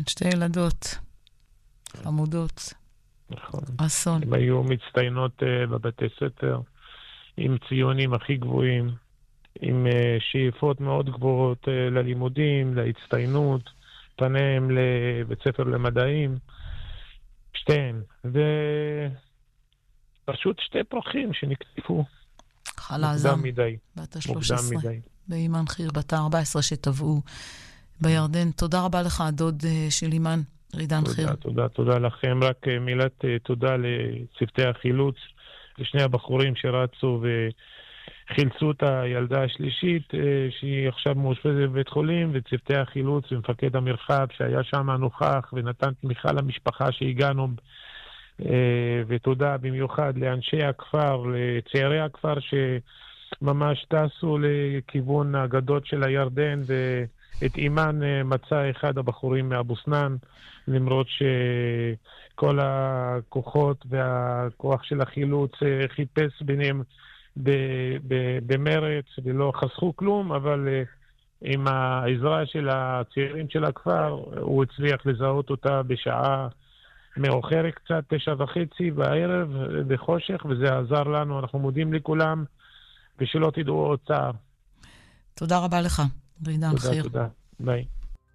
שתי ילדות חמודות. נכון. אסון. הם היו מצטיינות בבתי ספר, עם ציונים הכי גבוהים, עם שאיפות מאוד גבוהות ללימודים, להצטיינות, פניהם לבית ספר למדעים, שתיהן. ופשוט שתי פרחים שנקטפו. חלאזם, מוקדם מדי. בת מוקדם ה-13, מדי. ואימן חיר, בת ה-14 שטבעו בירדן. תודה רבה לך, הדוד של אימן, רידן חיר. תודה לכם. רק מילת תודה לצוותי החילוץ, לשני הבחורים שרצו וחילצו את הילדה השלישית, שהיא עכשיו מאושפזת בבית חולים, וצוותי החילוץ ומפקד המרחב שהיה שם נוכח ונתן תמיכה למשפחה שהגענו, ותודה במיוחד לאנשי הכפר, לצעירי הכפר שממש טסו לכיוון הגדות של הירדן, ואת אימן מצא אחד הבחורים מאבו סנאן, למרות שכל הכוחות והכוח של החילוץ חיפש ביניהם במרץ ולא חסכו כלום, אבל עם העזרה של הצעירים של הכפר הוא הצליח לזהות אותה בשעה מאוחרת קצת, 9:30 בערב בחושך, וזה עזר לנו. אנחנו מודים לכולם ושלא תדעו עוד צער. תודה רבה לך, רידן חיר. תודה, ביי.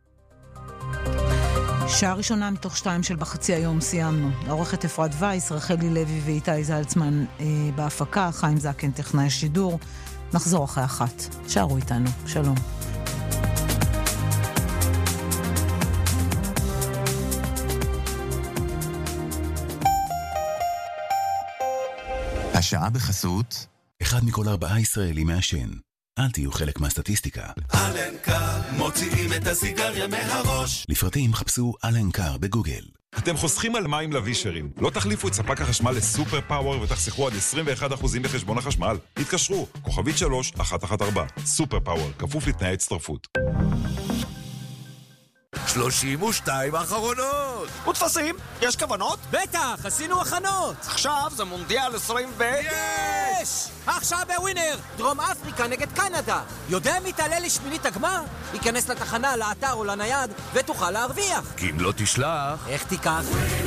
שעה ראשונה מתוך 2 של בחצי היום סיימנו. עורכת אפרת וייס, רחלי לוי ואיתי זלצמן בהפקה, חיים זקן טכנאי השידור. נחזור אחרי 1. שערו איתנו. שלום. השעה בחסות 1 מכל 4 ישראלים מעשן. אל תהיו חלק מהסטטיסטיקה. אלנקר, מוציאים את הסיגריה מהראש. לפרטים חפשו אלנקר בגוגל. אתם חוסכים על מים לווישרים. לא תחליפו את ספק החשמל לסופר פאוור ותחסכו עד 21% בחשבון החשמל. התקשרו, כוכבית 3114. סופר פאוור, כפוף לתנאי הצטרפות. 32 אחרונות. ותפסים, יש כוונות? בטח, עשינו הכנות. עכשיו זה מונדיאל 20 יש! עכשיו בווינר, דרום אפריקה נגד קנדה. יודע מי תעלה לשמינית הגמר? ייכנס לתחנה, לאתר או לנייד ותוכל להרוויח. כי אם לא תשלח... איך תיקח?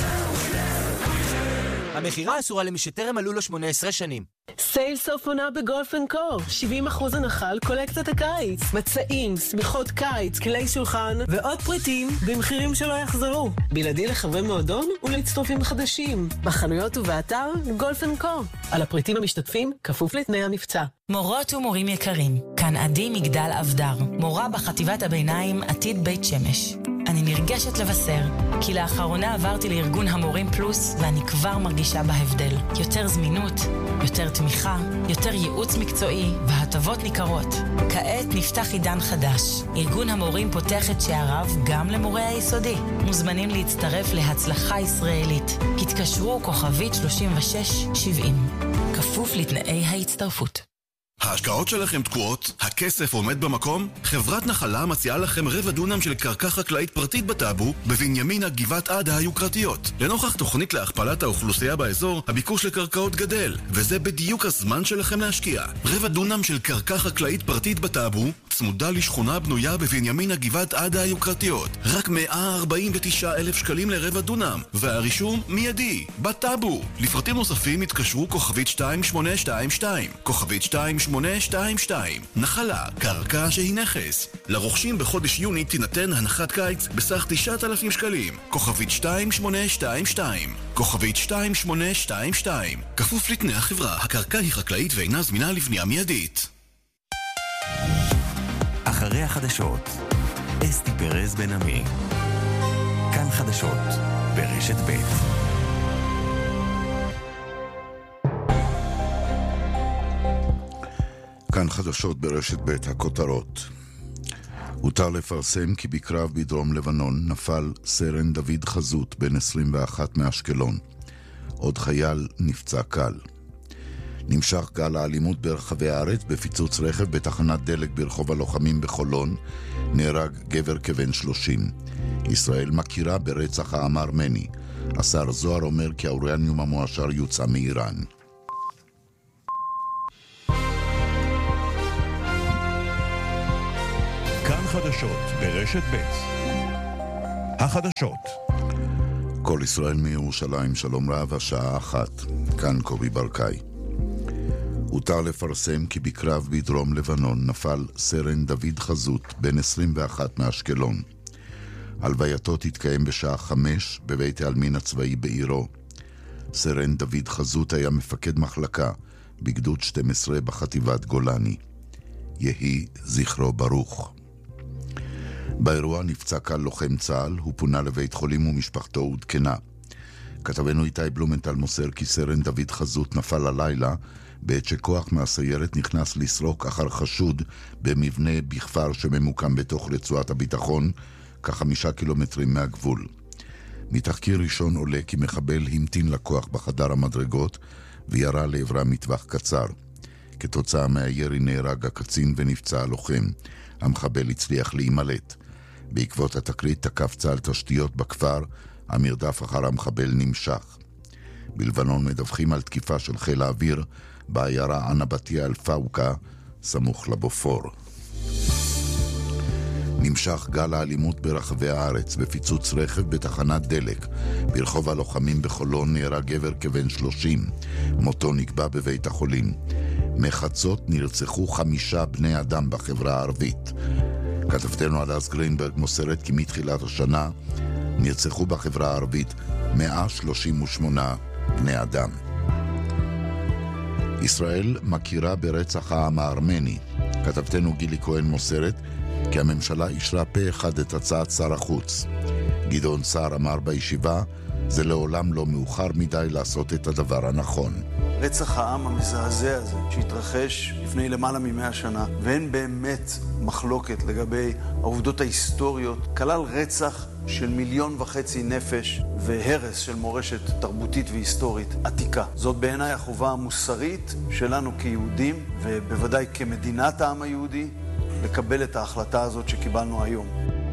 המחירה אסורה למי שטרם מלאו לו 18 שנים. סייל סוף עונה בגולף אנד קו, 70% הנחה על קולקציית הקיץ, מצעים, סמיכות קיץ, כלי שולחן ועוד פריטים במחירים שלא יחזרו, בלעדי לחברי מועדון ולהצטרפים חדשים, בחנויות ובאתר גולף אנד קו. על הפריטים המשתתפים כפוף לתנאי המבצע. מורות ומורים יקרים, כאן עדי מגדל אבדר, מורה בחטיבת הביניים עתיד בית שמש. אני נרגשת לבשר, כי לאחרונה עברתי לארגון המורים פלוס, ואני כבר מרגישה בהבדל. יותר זמינות, יותר תמיכה, יותר ייעוץ מקצועי, והטבות ניכרות. כעת נפתח עידן חדש. ארגון המורים פותח את שעריו גם למורי היסודי. מוזמנים להצטרף להצלחה ישראלית. התקשרו כוכבית 3670. כפוף לתנאי ההצטרפות. ההשקעות שלכם תקועות? הכסף עומד במקום? חברת נחלה מציעה לכם רבע דונם של קרקע חקלאית פרטית בטאבו, בבנימינה גבעת עדה היוקרתיות. לנוכח תוכנית להכפלת האוכלוסייה באזור, הביקוש לקרקעות גדל, וזה בדיוק הזמן שלכם להשקיע. רבע דונם של קרקע חקלאית פרטית בטאבו, צמודה לשכונה בנויה בבנימינה גבעת עדה היוקרתיות. רק 149,000 שקלים לרבע דונם, והרישום מיידי, בטאבו. לפרטים נוספים התקשרו כוכבית 2822, כוכבית 2822. נחלה, קרקע שהיא נכס. לרוכשים בחודש יוני תינתן הנחת קיץ בסך 9,000 שקלים. כוכבית 2822. כוכבית 2822. כפוף לתנאי החברה, הקרקע היא חקלאית ואינה זמינה לבנייה מיידית. אחרי החדשות, אסתי פרז בן עמי. כאן חדשות, ברשת ב'. כאן חדשות ברשת ב', הכותרות. הותר לפרסם כי בקרב בדרום לבנון נפל סרן דוד חזות בן 21 מאשקלון. עוד חייל נפצע קל. נמשך גל האלימות ברחבי הארץ. בפיצוץ רכב בתחנת דלק ברחוב הלוחמים בחולון נהרג גבר כבן 30. ישראל מכירה ברצח העם הארמני. השר זוהר אומר כי האורניום המועשר יוצא מאיראן. כאן חדשות ברשת ב'. החדשות. כל ישראל מירושלים, שלום רב, השעה 1. כאן קובי ברקאי. הותר לפרסם כי בקרב בדרום לבנון נפל סרן דוד חזות, בן 21 מאשקלון. הלווייתו תתקיים בשעה 5 בבית העלמין הצבאי בעירו. סרן דוד חזות היה מפקד מחלקה בגדוד 12 בחטיבת גולני. יהי זכרו ברוך. באירוע נפצע קל לוחם צה"ל, הוא פונה לבית חולים ומשפחתו עודכנה. כתבנו איתי בלומנטל מוסר כי סרן דוד חזות נפל הלילה בעת שכוח מהסיירת נכנס לסרוק אחר חשוד במבנה בכפר שממוקם בתוך רצועת הביטחון, כ5 קילומטרים מהגבול. מתחקיר ראשון עולה כי מחבל המתין לכוח בחדר המדרגות וירה לעברה מטווח קצר. כתוצאה מהירי נהרג הקצין ונפצע הלוחם. המחבל הצליח להימלט. בעקבות התקרית תקף צה"ל תשתיות בכפר, המרדף אחר המחבל נמשך. בלבנון מדווחים על תקיפה של חיל האוויר בעיירה אנבטיה אל-פאוקה, סמוך לבופור. נמשך גל האלימות ברחבי הארץ. בפיצוץ רכב בתחנת דלק ברחוב הלוחמים בחולון נהרג גבר כבן 30. מותו נקבע בבית החולים. מחצות נרצחו 5 בני אדם בחברה הערבית. כתבתנו הדס גרינברג מוסרת כי מתחילת השנה נרצחו בחברה הערבית 138 בני אדם. ישראל מכירה ברצח העם הארמני. כתבתנו גילי כהן מוסרת כי הממשלה אישרה פה אחד את הצעת שר החוץ. גדעון סער אמר בישיבה, זה לעולם לא מאוחר מדי לעשות את הדבר הנכון. רצח העם המזעזע הזה שהתרחש לפני למעלה מ100 שנה, ואין באמת מחלוקת לגבי העובדות ההיסטוריות, כלל רצח של 1.5 מיליון נפש והרס של מורשת תרבותית והיסטורית עתיקה. זאת בעיניי החובה המוסרית שלנו כיהודים, ובוודאי כמדינת העם היהודי, לקבל את ההחלטה הזאת שקיבלנו היום.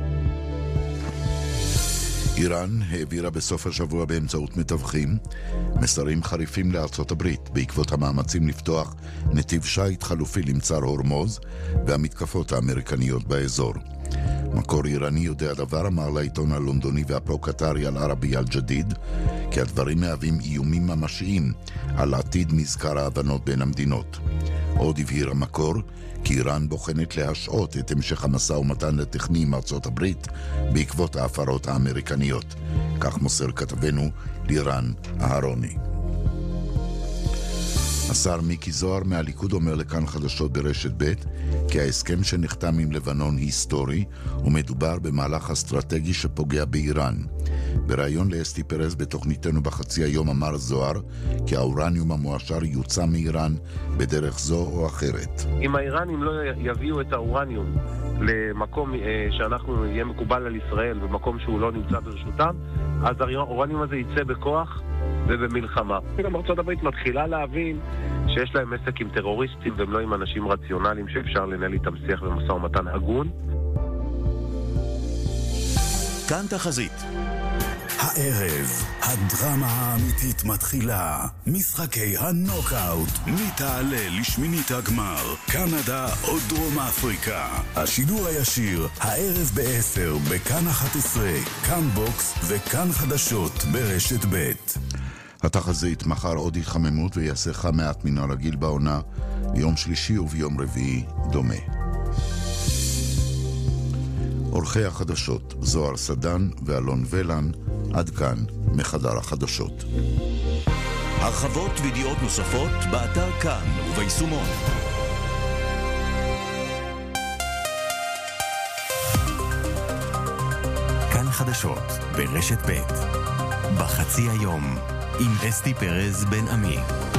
איראן העבירה בסוף השבוע באמצעות מתווכים מסרים חריפים לארצות הברית בעקבות המאמצים לפתוח נתיב שייט חלופי למצר הורמוז והמתקפות האמריקניות באזור. מקור איראני יודע דבר אמר לעיתון הלונדוני והפרו-קטרי אל-ערבי אל-ג'דיד כי הדברים מהווים איומים ממשיים על עתיד מזכר ההבנות בין המדינות. עוד הבהיר המקור כי איראן בוחנת להשעות את המשך המשא ומתן הטכני עם ארצות הברית בעקבות ההפרות האמריקניות. כך מוסר כתבנו לירן אהרוני. השר מיקי זוהר מהליכוד אומר לכאן חדשות ברשת ב' כי ההסכם שנחתם עם לבנון היסטורי ומדובר במהלך אסטרטגי שפוגע באיראן. בראיון לאסתי פרז בתוכניתנו בחצי היום אמר זוהר כי האורניום המועשר יוצא מאיראן בדרך זו או אחרת. אם האיראנים לא יביאו את האורניום למקום שאנחנו יהיה מקובל על ישראל במקום שהוא לא נמצא ברשותם, אז האורניום הזה יצא בכוח ובמלחמה. וגם ארצות הברית מתחילה להבין שיש להם עסק עם טרוריסטים והם לא עם אנשים רציונליים שאפשר לנהל איתם שיח ומשא ומתן הגון. כאן תחזית. הערב, הדרמה האמיתית מתחילה. משחקי הנוקאוט. מי תעלה לשמינית הגמר? קנדה או דרום אפריקה? השידור הישיר, הערב ב-10 בכאן 11, כאן בוקס וכאן חדשות ברשת ב'. התחזית, מחר עוד התחממות ויעשה חם מעט מן הרגיל בעונה, ביום שלישי וביום רביעי דומה. עורכי החדשות זוהר סדן ואלון ולן, עד כאן מחדר החדשות. הרחבות וידיעות נוספות באתר כאן וביישומון. כאן חדשות ברשת ב' בחצי היום עם אסתי פרז בן עמי.